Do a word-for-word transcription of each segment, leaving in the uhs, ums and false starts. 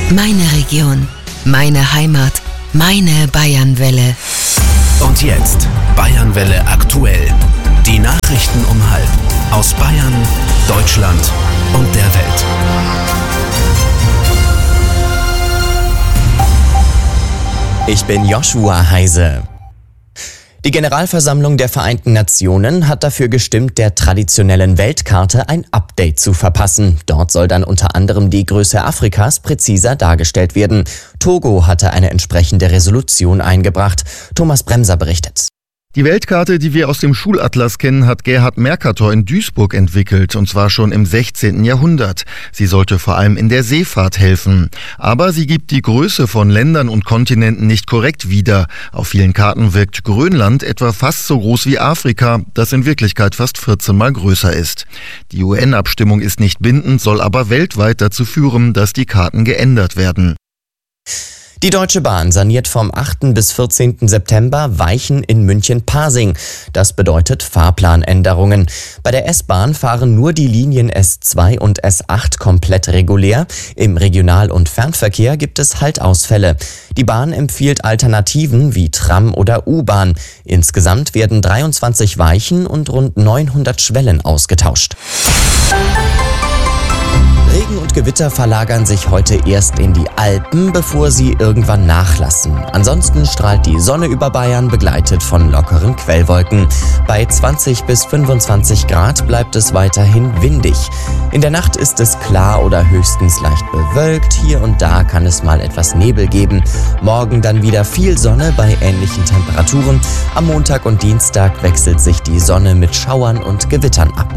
Meine Region, meine Heimat, meine Bayernwelle. Und jetzt Bayernwelle aktuell. Die Nachrichten um halb aus Bayern, Deutschland und der Welt. Ich bin Joshua Heise. Die Generalversammlung der Vereinten Nationen hat dafür gestimmt, der traditionellen Weltkarte ein Update zu verpassen. Dort soll dann unter anderem die Größe Afrikas präziser dargestellt werden. Togo hatte eine entsprechende Resolution eingebracht. Thomas Bremser berichtet. Die Weltkarte, die wir aus dem Schulatlas kennen, hat Gerhard Mercator in Duisburg entwickelt, und zwar schon im sechzehnten Jahrhundert. Sie sollte vor allem in der Seefahrt helfen. Aber sie gibt die Größe von Ländern und Kontinenten nicht korrekt wieder. Auf vielen Karten wirkt Grönland etwa fast so groß wie Afrika, das in Wirklichkeit fast vierzehn Mal größer ist. Die U N-Abstimmung ist nicht bindend, soll aber weltweit dazu führen, dass die Karten geändert werden. Die Deutsche Bahn saniert vom achten bis vierzehnten September Weichen in München-Pasing. Das bedeutet Fahrplanänderungen. Bei der S-Bahn fahren nur die Linien S zwei und S acht komplett regulär. Im Regional- und Fernverkehr gibt es Haltausfälle. Die Bahn empfiehlt Alternativen wie Tram oder U-Bahn. Insgesamt werden dreiundzwanzig Weichen und rund neunhundert Schwellen ausgetauscht. Regen und Gewitter verlagern sich heute erst in die Alpen, bevor sie irgendwann nachlassen. Ansonsten strahlt die Sonne über Bayern, begleitet von lockeren Quellwolken. Bei zwanzig bis fünfundzwanzig Grad bleibt es weiterhin windig. In der Nacht ist es klar oder höchstens leicht bewölkt. Hier und da kann es mal etwas Nebel geben. Morgen dann wieder viel Sonne bei ähnlichen Temperaturen. Am Montag und Dienstag wechselt sich die Sonne mit Schauern und Gewittern ab.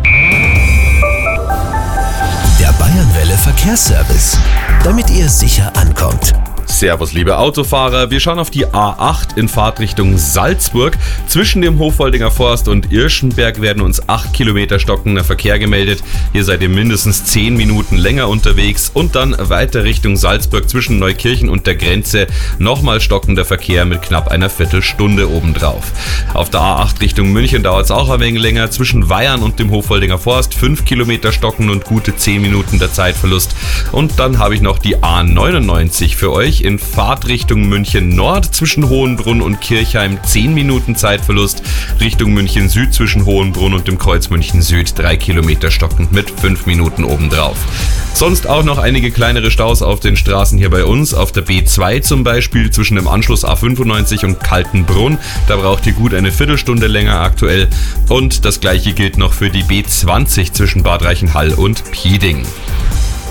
Der Bayernwelle Verkehrsservice, damit ihr sicher ankommt. Servus liebe Autofahrer, wir schauen auf die A acht in Fahrtrichtung Salzburg. Zwischen dem Hofwoldinger Forst und Irschenberg werden uns acht Kilometer stockender Verkehr gemeldet. Hier seid ihr mindestens zehn Minuten länger unterwegs und dann weiter Richtung Salzburg zwischen Neukirchen und der Grenze nochmal stockender Verkehr mit knapp einer Viertelstunde obendrauf. Auf der A acht Richtung München dauert es auch ein wenig länger. Zwischen Weyern und dem Hofwoldinger Forst fünf Kilometer stocken und gute zehn Minuten der Zeitverlust. Und dann habe ich noch die A neunundneunzig für euch. In Fahrtrichtung München Nord zwischen Hohenbrunn und Kirchheim zehn Minuten Zeitverlust. Richtung München Süd zwischen Hohenbrunn und dem Kreuz München Süd drei Kilometer stockend mit fünf Minuten obendrauf. Sonst auch noch einige kleinere Staus auf den Straßen hier bei uns. Auf der B zwei zum Beispiel zwischen dem Anschluss A fünfundneunzig und Kaltenbrunn. Da braucht ihr gut eine Viertelstunde länger aktuell. Und das gleiche gilt noch für die B zwanzig zwischen Bad Reichenhall und Pieding.